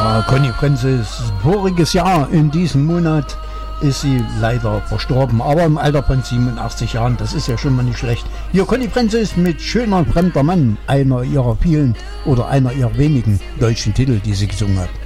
Conny Prenses voriges Jahr in diesem Monat ist sie leider verstorben, aber im Alter von 87 Jahren, das ist ja schon mal nicht schlecht. Hier Conny Prenses mit Schöner fremder Mann, einer ihrer vielen oder einer ihrer wenigen deutschen Titel, die sie gesungen hat.